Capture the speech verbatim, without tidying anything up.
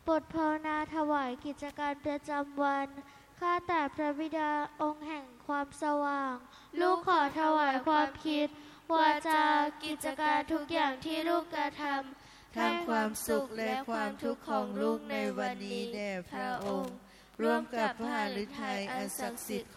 บทภาวนาถวายกิจการประจำวันข้าแต่พระบิดาองค์แห่งความสว่างลูกขอถวายความคิดวาจากิจการทุกอย่างที่ลูกกระทำทั้งความสุขและความทุกข์ของลูกในวันนี้แด่พระองค์ร่วมกับพระฤทัยอันศักดิ์สิทธิ์